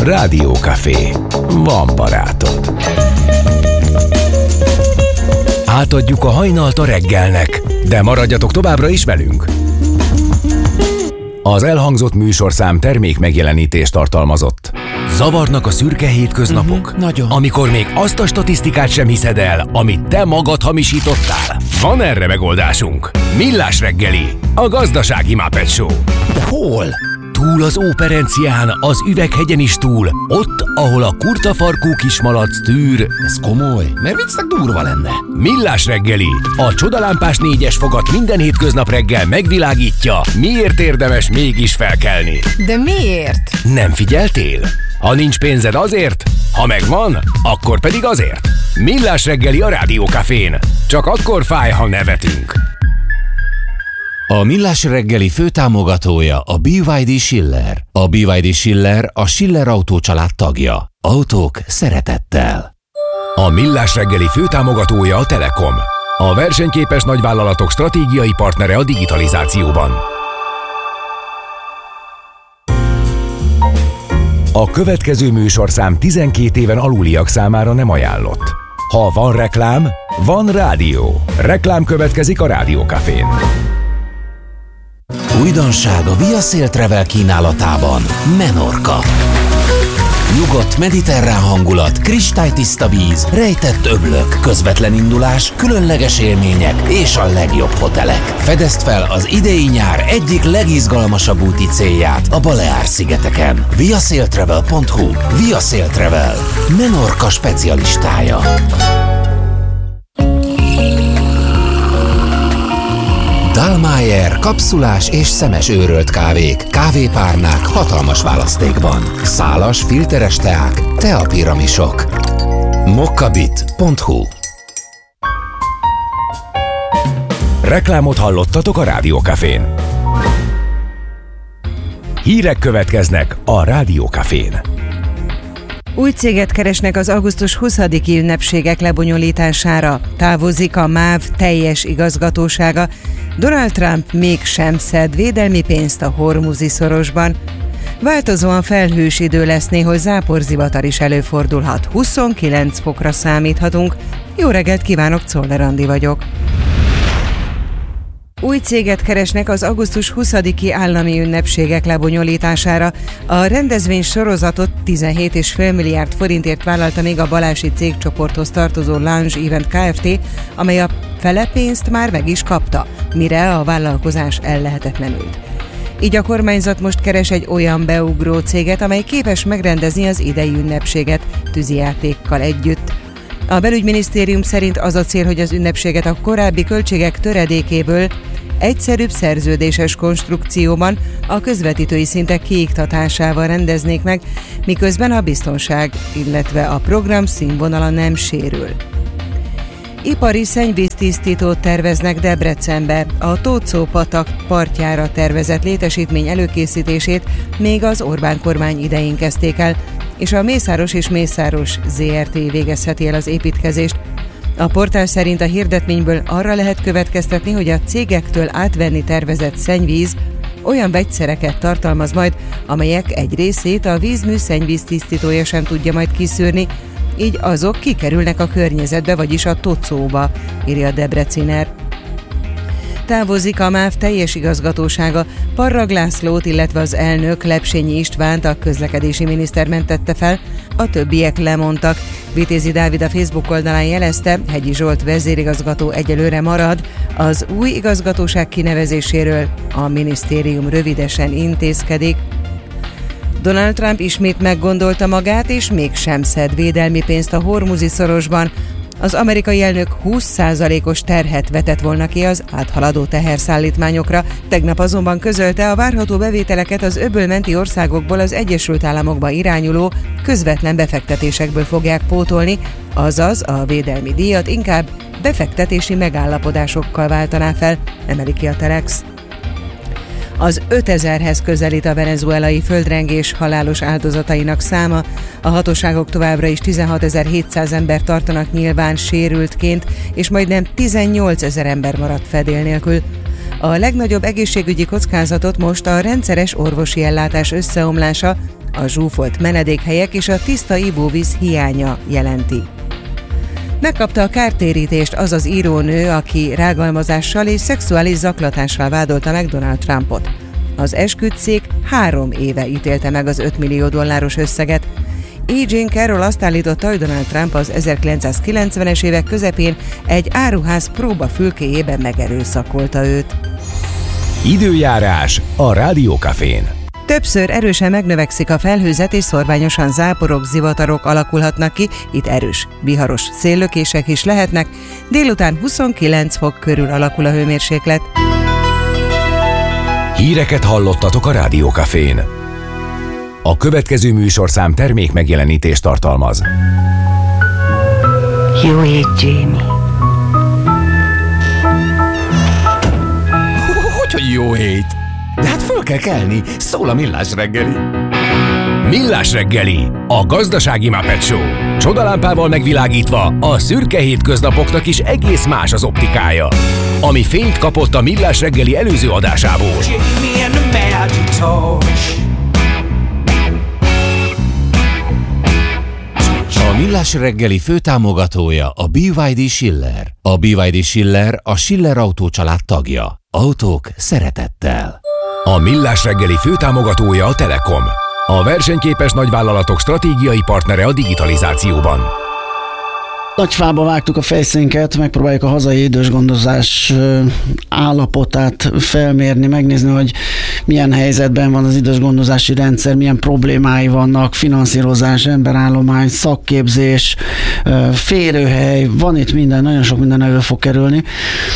Rádiókafé. Van barátod. Átadjuk a hajnalt a reggelnek, de maradjatok továbbra is velünk. Az elhangzott műsorszám termék megjelenítést tartalmazott. Zavarnak a szürke hétköznapok? Nagyon. Amikor még azt a statisztikát sem hiszed el, amit te magad hamisítottál? Van erre megoldásunk. Millás reggeli, a gazdasági Muppet Show. De hol? Túl az Óperencián, az Üveghegyen is túl, ott, ahol a kurtafarkú kismalac tűr. Ez komoly, mert viccnek durva lenne. Millás reggeli, a csodalámpás 4-es fogat minden hétköznap reggel megvilágítja, miért érdemes mégis felkelni. De miért? Nem figyeltél? Ha nincs pénzed azért, ha megvan, akkor pedig azért. Millás reggeli a Rádiókafén. Csak akkor fáj, ha nevetünk. A Millás reggeli főtámogatója a BYD Schiller. A BYD Schiller a Schiller Autó család tagja. Autók szeretettel. A Millás reggeli főtámogatója a Telekom. A versenyképes nagyvállalatok stratégiai partnere a digitalizációban. A következő műsorszám 12 éven aluliak számára nem ajánlott. Ha van reklám, van rádió. Reklám következik a Rádiókafén. Újdonság a Via Sail Travel kínálatában. Menorca. Nyugodt mediterrán hangulat, kristálytiszta víz, rejtett öblök, közvetlen indulás, különleges élmények és a legjobb hotelek. Fedezd fel az idei nyár egyik legizgalmasabb úti célját a Baleár-szigeteken. viasailtravel.hu. Via Sail Travel. Menorca specialistája. Dallmayr kapszulás és szemes őrölt kávék, kávépárnák hatalmas választékban. Szálas, filteres teák, teapiramisok. mokkabit.hu. Reklámot hallottatok a Rádiókafén. Hírek következnek a Rádiókafén. Új céget keresnek az augusztus 20-i ünnepségek lebonyolítására. Távozik a MÁV teljes igazgatósága. Donald Trump mégsem szed védelmi pénzt a Hormuzi szorosban. Változóan felhős idő lesz, néhol záporzivatar is előfordulhat. 29 fokra számíthatunk. Jó reggelt kívánok, Czoller Andi vagyok. Új céget keresnek az augusztus 20-i állami ünnepségek lebonyolításására. A rendezvény sorozatot 17,5 milliárd forintért vállalta még a Balási cégcsoporthoz tartozó Lounge Event Kft., amely a fele pénzt már meg is kapta, mire a vállalkozás ellehetetlenült. Így a kormányzat most keres egy olyan beugró céget, amely képes megrendezni az idei ünnepséget tűzijátékkal együtt. A belügyminisztérium szerint az a cél, hogy az ünnepséget a korábbi költségek töredékéből egyszerűbb szerződéses konstrukcióban a közvetítői szintek kiiktatásával rendeznék meg, miközben a biztonság, illetve a program színvonala nem sérül. Ipari szennyvíztisztítót terveznek Debrecenbe. A Tóczó-patak partjára tervezett létesítmény előkészítését még az Orbán kormány idején kezdték el, és a Mészáros és Mészáros Zrt. Végezheti el az építkezést. A portál szerint a hirdetményből arra lehet következtetni, hogy a cégektől átvenni tervezett szennyvíz olyan vegyszereket tartalmaz majd, amelyek egy részét a vízmű szennyvíztisztítója sem tudja majd kiszűrni, így azok kikerülnek a környezetbe, vagyis a Tocóba, írja a Debreciner. Távozik a MÁV teljes igazgatósága. Parrag Lászlót, illetve az elnök Lepsényi Istvánt a közlekedési miniszter mentette fel, a többiek lemondtak. Vitézi Dávid a Facebook oldalán jelezte, Hegyi Zsolt vezérigazgató egyelőre marad, az új igazgatóság kinevezéséről a minisztérium rövidesen intézkedik. Donald Trump ismét meggondolta magát, és mégsem szed védelmi pénzt a Hormuzi szorosban. Az amerikai elnök 20%-os terhet vetett volna ki az áthaladó teherszállítmányokra, tegnap azonban közölte, a várható bevételeket az öbölmenti országokból az Egyesült Államokba irányuló közvetlen befektetésekből fogják pótolni, azaz a védelmi díjat inkább befektetési megállapodásokkal váltaná fel, emeli ki a Telex. Az 5000-hez közelít a venezuelai földrengés halálos áldozatainak száma. A hatóságok továbbra is 16.700 ember tartanak nyilván sérültként, és majdnem 18.000 ember maradt fedél nélkül. A legnagyobb egészségügyi kockázatot most a rendszeres orvosi ellátás összeomlása, a zsúfolt menedékhelyek és a tiszta ivóvíz hiánya jelenti. Megkapta a kártérítést az az írónő, aki rágalmazással és szexuális zaklatással vádolta meg Donald Trumpot. Az esküdtszék 3 éve ítélte meg az $5 millió összeget. E. Jean Carroll azt állította, hogy Donald Trump az 1990-es évek közepén egy áruház próbafülkéjében megerőszakolta őt. Időjárás a Rádiókafén. Többször erősen megnövekszik a felhőzet, és szorványosan záporok, zivatarok alakulhatnak ki, itt erős, viharos széllökések is lehetnek, délután 29 fok körül alakul a hőmérséklet. Híreket hallottatok a Rádiókafén. A következő műsorszám termék megjelenítést tartalmaz. Jó hét, Jamie. Hogy jó hét! De hát föl kell kelni, szól a Millás reggeli. Millás reggeli, a gazdasági Muppet Show. Csodalámpával megvilágítva a szürke hétköznapoknak is egész más az optikája. Ami fényt kapott a Millás reggeli előző adásából. A Millás reggeli főtámogatója a BYD Schiller. A BYD Schiller a Schiller Autó család tagja. Autók szeretettel. A Millás reggeli főtámogatója a Telekom. A versenyképes nagyvállalatok stratégiai partnere a digitalizációban. Nagyfába vágtuk a fejszénket, megpróbáljuk a hazai idősgondozás állapotát felmérni, megnézni, hogy milyen helyzetben van az idősgondozási rendszer, milyen problémái vannak, finanszírozás, emberállomány, szakképzés, férőhely, van itt minden, nagyon sok minden elő fog kerülni.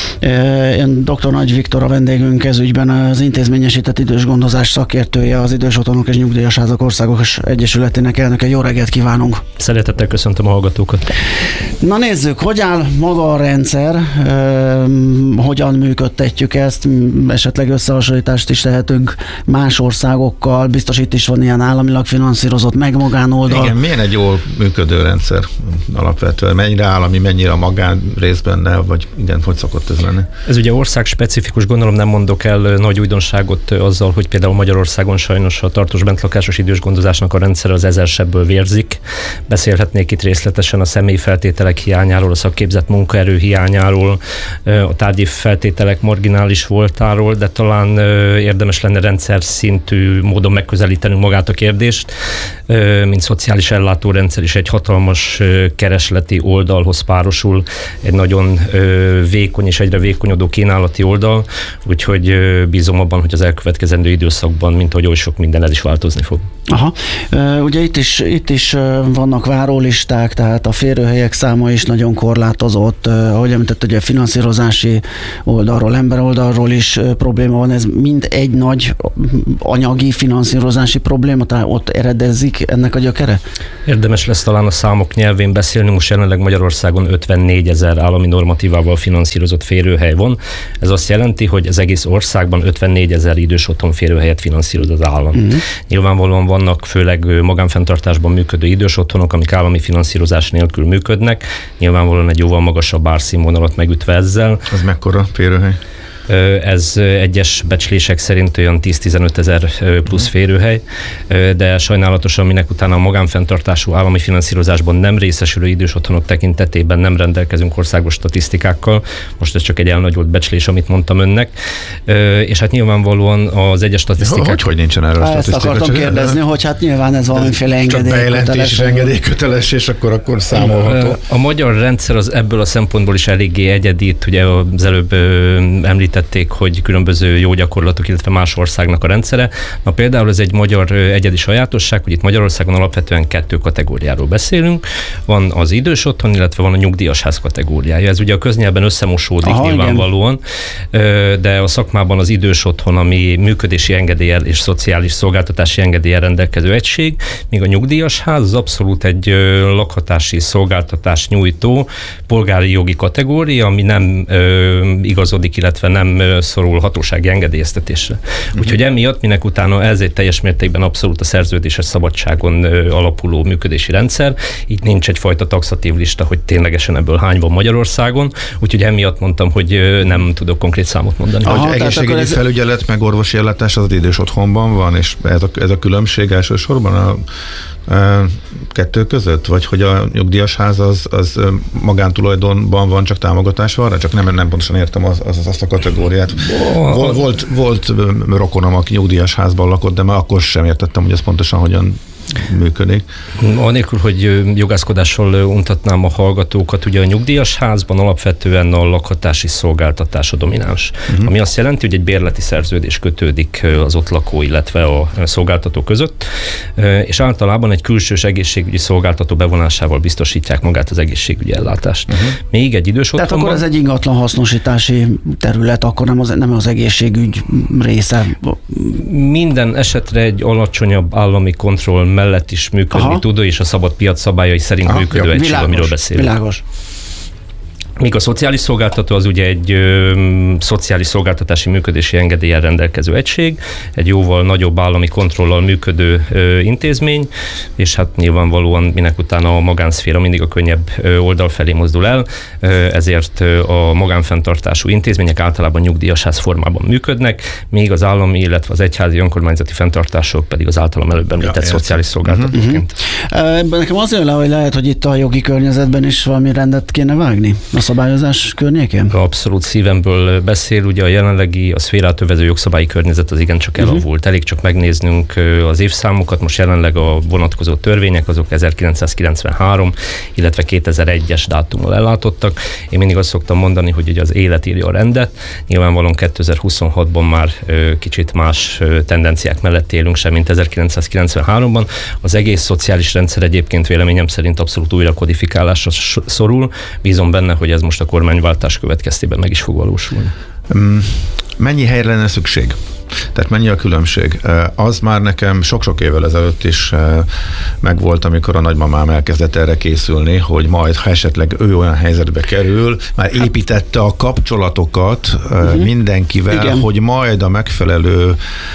Én dr. Nagy Viktor a vendégünk ez ügyben, az intézményesített idősgondozás szakértője, az Idős Otthonok és Nyugdíjas Házak Országos Egyesületének elnöke. Jó reggelt kívánunk! Szeretettel köszöntöm a hallgatókat! Na nézzük, hogy áll maga a rendszer, hogyan működtetjük ezt, esetleg összehasonlítást is tehetünk más országokkal, biztos itt is van ilyen államilag finanszírozott megmagánoldal. Igen, milyen egy jól működő rendszer alapvetően? Mennyire állami, mennyire a magán rész benne, vagy igen, hogy szokott ez lenni? Ez ugye ország specifikus, gondolom nem mondok el nagy újdonságot azzal, hogy például Magyarországon sajnos a tartós bentlakásos idősgondozásnak a rendszer az 1000 sebből vérzik. Beszélhetnék itt részletesen a személyi feltételek hiányáról, a szakképzett munkaerő hiányáról, a tárgyi feltételek marginális voltáról, de talán érdemes lenne rendszer szintű módon megközelítenünk magát a kérdést, mint szociális ellátórendszer is egy hatalmas keresleti oldalhoz párosul egy nagyon vékony és egyre vékonyodó kínálati oldal, úgyhogy bízom abban, hogy az elkövetkezendő időszakban, mint ahogy oly sok minden, ez is változni fog. Aha. Ugye itt is vannak várólisták, tehát a férőhelyek száma is nagyon korlátozott. Ahogy említett, ugye finanszírozási oldalról, emberoldalról is probléma van. Ez mind egy nagy anyagi finanszírozási probléma, tehát ott eredezik ennek a gyökere? Érdemes lesz talán a számok nyelvén beszélni. Most jelenleg Magyarországon 54 000 állami normatívával finanszírozott férőhely van. Ez azt jelenti, hogy az egész országban 54 000 idős otthon férőhelyet finanszíroz az állam. Nyilvánvalóan vannak főleg magánfenntartásban működő idős otthonok, amik állami finanszírozás nélkül működnek. Nyilvánvalóan egy jóval magasabb árszínvonalat megütve ezzel. Ez mekkora férőhely? Ez egyes becslések szerint olyan 10-15 000 plusz férőhely, de sajnálatosan minek utána a magánfenntartású állami finanszírozásban nem részesülő idős otthonok tekintetében nem rendelkezünk országos statisztikákkal. Most ez csak egy elnagyolt becslés, amit mondtam önnek. És hát nyilvánvalóan az egyes statisztikák... Hogy nincsen erről a statisztika? Ezt akartam kérdezni, hogy hát nyilván ez valamiféle engedélyköteles, és akkor számolható. A magyar rendszer az ebből a szempontból is eléggé egyedi. Ugye az előbb említették, hogy különböző jó gyakorlatok, illetve más országnak a rendszere. Na például ez egy magyar egyedi sajátosság, hogy itt Magyarországon alapvetően 2 kategóriáról beszélünk. Van az idős otthon, illetve van a nyugdíjas ház kategóriája. Ez ugye a köznyelben összemosódik nyilvánvalóan, de a szakmában az idős otthon, ami működési engedéllyel és szociális szolgáltatási engedéllyel rendelkező egység, míg a nyugdíjas ház az abszolút egy lakhatási szolgáltatás nyújtó polgári jogi kategória, ami nem igazodik, illetve nem nem szorul hatósági engedélyeztetésre. Úgyhogy emiatt minek utána ez egy teljes mértékben abszolút a szerződéses szabadságon alapuló működési rendszer, így nincs egyfajta taxatív lista, hogy ténylegesen ebből hány van Magyarországon, úgyhogy emiatt mondtam, hogy nem tudok konkrét számot mondani. Aha, egészségügyi felügyelet meg orvosi ellátás az idős otthonban van, és ez a különbség elsősorban a kettő között? Vagy hogy a nyugdíjas ház az magántulajdonban van, csak támogatás van rá? Csak nem pontosan értem azt a kategóriát. Volt rokonom, aki nyugdíjas házban lakott, de már akkor sem értettem, hogy ez pontosan hogyan működik. Anélkül, hogy jogászkodással untatnám a hallgatókat, ugye a nyugdíjas házban alapvetően a lakhatási szolgáltatás a domináns. Ami azt jelenti, hogy egy bérleti szerződés kötődik az ott lakó, illetve a szolgáltató között, és általában egy külsős egészségügyi szolgáltató bevonásával biztosítják magát az egészségügyi ellátást. Még egy idős otthonban... Tehát akkor ez egy ingatlan hasznosítási terület, akkor nem az egészségügy része? Minden esetre egy alacsonyabb állami kontroll mellett is működni tud, és a szabad piac szabályai szerint működő egység, amiről beszélünk. Világos. Míg a szociális szolgáltató az ugye egy szociális szolgáltatási működési engedéllyel rendelkező egység, egy jóval nagyobb állami kontrollal működő intézmény, és hát nyilvánvalóan minek utána a magánszféra mindig a könnyebb oldal felé mozdul el, ezért a magánfenntartású intézmények általában nyugdíjasház formában működnek, míg az állami, illetve az egyházi önkormányzati fenntartások pedig az általam előbb említett szociális szolgáltatóként. Nekem az jön le, hogy lehet, hogy itt a jogi környezetben is valami rendet kéne vágni a szabályozás környékén? Abszolút szívemből beszél, ugye a jelenlegi, a szférát övező jogszabályi környezet az igencsak elavult. Elég csak megnéznünk az évszámokat, most jelenleg a vonatkozó törvények azok 1993, illetve 2001-es dátummal ellátottak. Én mindig azt szoktam mondani, hogy ugye az élet írja a rendet, nyilvánvalóan 2026-ban már kicsit más tendenciák mellett élünk sem, mint 1993-ban. Az egész szociális rendszer egyébként véleményem szerint abszolút újra kodifikálásra szorul. Bízom benne, hogy ez most a kormányváltás következtében meg is fog valósulni. Mennyi helyre lenne szükség? Tehát mennyi a különbség? Az már nekem sok-sok évvel ezelőtt is megvolt, amikor a nagymamám elkezdett erre készülni, hogy majd, ha esetleg ő olyan helyzetbe kerül, már építette a kapcsolatokat mindenkivel, igen, hogy majd a megfelelő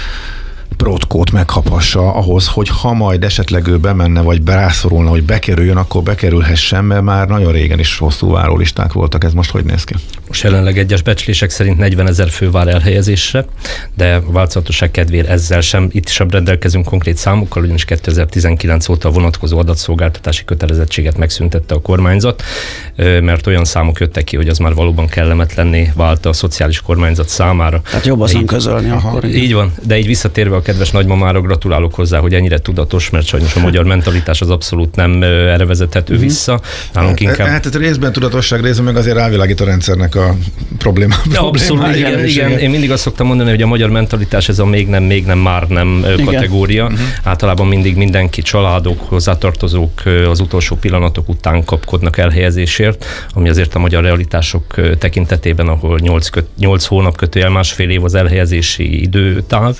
protkót megkapassa ahhoz, hogy ha majd esetleg ő bemenne, vagy rászorulna, hogy bekerüljön, akkor bekerülhessen, mert már nagyon régen is hosszú várólisták voltak. Ez most hogy néz ki? Most jelenleg egyes becslések szerint 40 000 fő vár elhelyezésre, de változatosság kedvéért ezzel sem, itt sem rendelkezünk konkrét számokkal, ugyanis 2019 óta a vonatkozó adatszolgáltatási kötelezettséget megszüntette a kormányzat, mert olyan számok jöttek ki, hogy az már valóban kellemetlenné vált a szociális kormányzat számára. Tehát jobb azon közölni akkor. Így van, de így visszatérve a kedves nagymamára, gratulálok hozzá, hogy ennyire tudatos, mert sajnos a magyar mentalitás az abszolút nem erre vezethető vissza. Nálunk inkább... Hát részben tudatosság, részben meg azért rávilágít a rendszernek a problémája. Abszolút, igen. Én mindig azt szoktam mondani, hogy a magyar mentalitás ez a még nem, már nem kategória. Általában mindig mindenki, családok, hozzátartozók az utolsó pillanatok után kapkodnak elhelyezésért, ami azért a magyar realitások tekintetében, ahol 8 hónap kötőjel másfél év az elhelyezési időtáv,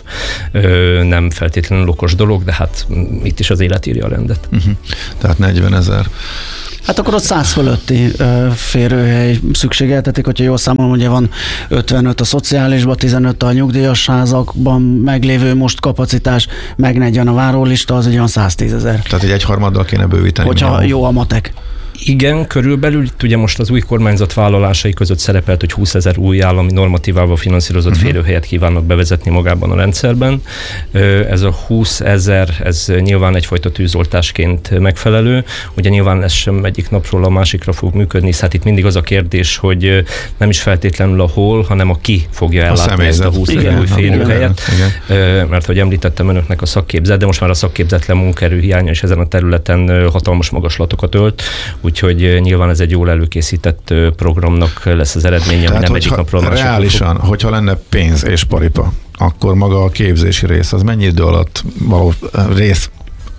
nem feltétlenül okos dolog, de hát itt is az élet írja a rendet. Tehát 40 000. Hát akkor ott 100 fölötti férőhely szükségeltetik, hogyha jól számolom, ugye van 55 a szociálisban, 15 a nyugdíjas házakban meglévő most kapacitás, meg 40 a várólista, az egy olyan 110 000. Tehát egy egyharmaddal kéne bővíteni. Hogyha jó a matek. Igen, körülbelül itt ugye most az új kormányzat vállalásai között szerepelt, hogy 20 000 új állami normatívával finanszírozott férőhelyet kívánnak bevezetni magában a rendszerben. Ez a 20 000, ez nyilván egyfajta tűzoltásként megfelelő. Ugye nyilván ez sem egyik napról a másikra fog működni, hiszen hát itt mindig az a kérdés, hogy nem is feltétlenül a hol, hanem a ki fogja ellátni ezt a 20 000 új férőhelyet. Mert hogy említettem önöknek a szakképzet, de most már a szakképzetlen munkaerő hiánya is ezen a területen hatalmas magaslatokat ölt. Úgyhogy nyilván ez egy jól előkészített programnak lesz az eredménye, ami nem egyik napról másikra. Reálisan, hogyha lenne pénz és paripa, akkor maga a képzési rész, az mennyi idő alatt való rész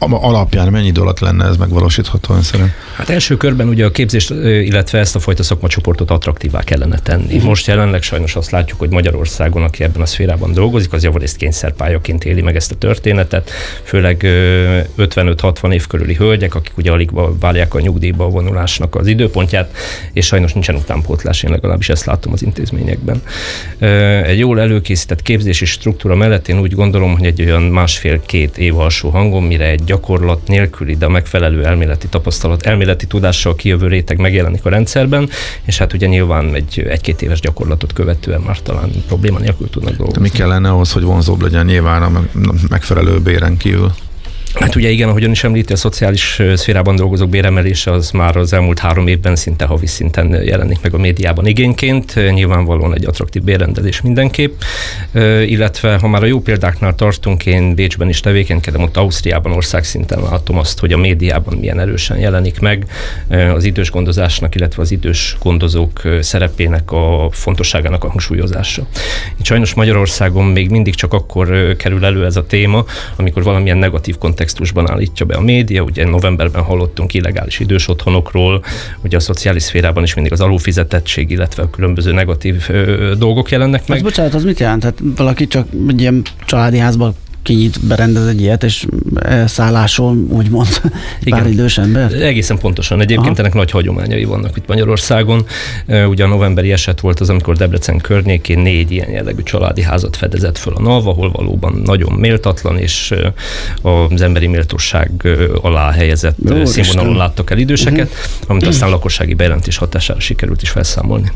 alapján mennyi idő alatt lenne ez megvalósítható ön szerint? Hát első körben ugye a képzést, illetve ezt a fajta szakmacsoportot attraktívá kellene tenni. Most jelenleg sajnos azt látjuk, hogy Magyarországon, aki ebben a szférában dolgozik, az javarészt kényszerpályaként éli meg ezt a történetet, főleg 55-60 év körüli hölgyek, akik ugye alig várják a nyugdíjba vonulásnak az időpontját, és sajnos nincsen utánpótlás, én legalábbis ezt látom az intézményekben. Egy jól előkészített képzési struktúra mellett én úgy gondolom, hogy egy olyan 1,5-2 év alsó hangon, mire egy gyakorlat nélküli, de megfelelő elméleti tapasztalat, elméleti tudással kijövő réteg megjelenik a rendszerben, és hát ugye nyilván egy 1-2 éves gyakorlatot követően már talán probléma nélkül tudnak dolgozni. Mi kellene ahhoz, hogy vonzóbb legyen nyilván a megfelelő béren kívül? Hát ugye igen, ahogyan is említi, a szociális szférában dolgozók béremelése az már az elmúlt 3 évben szinte havi szinten jelenik meg a médiában igényként, nyilvánvalóan egy attraktív bérrendelés mindenképp, illetve ha már a jó példáknál tartunk, én Bécsben is tevékenykedem, ott Ausztriában országszinten látom azt, hogy a médiában milyen erősen jelenik meg az idős gondozásnak, illetve az idős gondozók szerepének a fontosságának a hangsúlyozása. Itt sajnos Magyarországon még mindig csak akkor kerül elő ez a téma, amikor valamilyen negatív kontextusban állítja be a média. Ugye novemberben hallottunk illegális idős otthonokról, ugye a szociális szférában is mindig az alulfizetettség, illetve a különböző negatív dolgok jelennek meg. Bocsánat, az mit jelent? Tehát valaki csak egy ilyen családi házban kinyit, berendez egy ilyet, és szállásol, úgymond, pár idős ember? Egészen pontosan. Egyébként ennek nagy hagyományai vannak itt Magyarországon. Ugye a novemberi eset volt az, amikor Debrecen környékén 4 ilyen jellegű családi házat fedezett föl a NAV, ahol valóban nagyon méltatlan, és az emberi méltóság alá helyezett színvonalon láttak el időseket, amit aztán lakossági bejelentés hatására sikerült is felszámolni.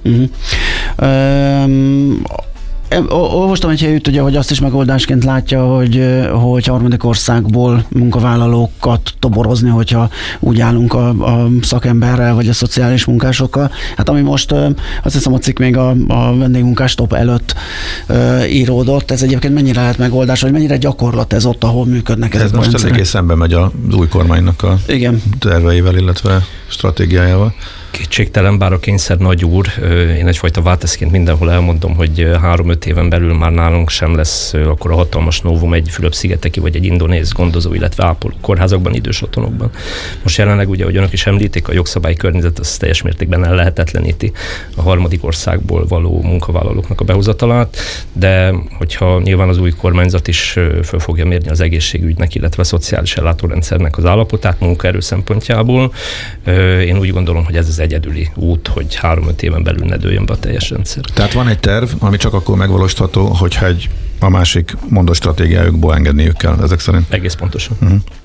Olvastam egy helyütt, ugye, hogy azt is megoldásként látja, hogy harmadik országból munkavállalókat toborozni, hogyha úgy állunk a szakemberrel, vagy a szociális munkásokkal. Hát ami most, azt hiszem a cikk még a vendégmunkás top előtt íródott, ez egyébként mennyire lehet megoldás, vagy mennyire gyakorlat ez ott, ahol működnek ezek a rendszerek? Ez most eléggé szembe megy az új kormánynak a terveivel, illetve stratégiájával. Kétségtelen, bár a kényszer nagy úr, én egyfajta válteszként mindenhol elmondom, hogy 3-5 éven belül már nálunk sem lesz akkor a hatalmas novum egy Fülöp-szigeteki vagy egy indonéz gondozó, illetve ápoló kórházakban, idős otthonokban. Most jelenleg ugye, ahogy önök is említik, a jogszabályi környezet az teljes mértékben ellehetetleníti a harmadik országból való munkavállalóknak a behozatalát, de hogyha nyilván az új kormányzat is föl fogja mérni az egészségügynek, illetve a szociális ellátórendszernek az állapotát munkaerő szempontjából, én úgy gondolom, hogy ez az egyedüli út, hogy 3-5 éven belül ne dőljön be a teljes rendszer. Tehát van egy terv, ami csak akkor megvalósítható, hogyha a másik mondott stratégiájukból engedniük kell, ezek szerint? Egész pontosan.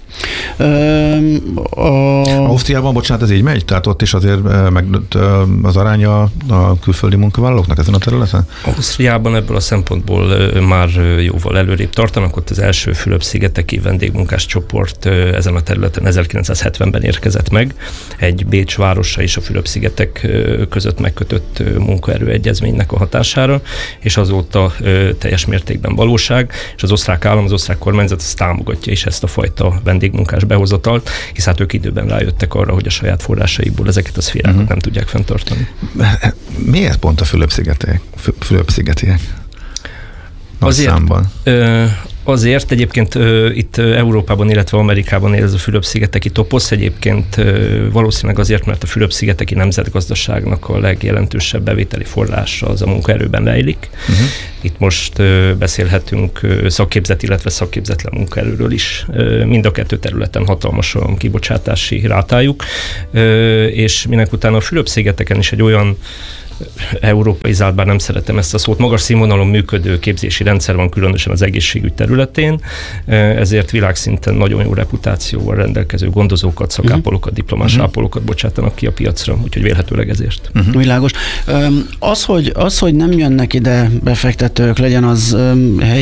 Ausztriában, bocsánat, ez így megy? Tehát ott is azért megnőtt az aránya a külföldi munkavállalóknak ezen a területen? Ausztriában ebből a szempontból már jóval előrébb tartanak. Ott az első Fülöp-szigeteki vendégmunkás csoport ezen a területen 1970-ben érkezett meg. Egy Bécs városa és a Fülöp-szigetek között megkötött munkaerőegyezménynek a hatására, és azóta teljes mértékben valóság, és az osztrák állam, az osztrák kormányzat azt támogatja is ezt a fajta vendégmunkás behozatalt, hisz hát ők időben rájöttek arra, hogy a saját forrásaikból ezeket a szférákat nem tudják fenntartani. Miért pont a Fülöp-szigetiek? Azért egyébként itt Európában, illetve Amerikában él ez a Fülöp-szigeteki toposz, egyébként valószínűleg azért, mert a Fülöp-szigeteki nemzetgazdaságnak a legjelentősebb bevételi forrása az a munkaerőben rejlik. Itt most beszélhetünk szakképzett, illetve szakképzetlen munkaerőről is. Mind a kettő területen hatalmas a kibocsátási rátájuk, és minek utána a Fülöp-szigeteken is egy olyan európaizált, bár nem szeretem ezt a szót, magas színvonalon működő képzési rendszer van, különösen az egészségügy területén, ezért világszinten nagyon jó reputációval rendelkező gondozókat, szakápolókat, diplomás ápolókat bocsátanak ki a piacra, úgyhogy vélhetőleg ezért. Világos. Az, hogy nem jönnek ide befektetők, legyen az helyi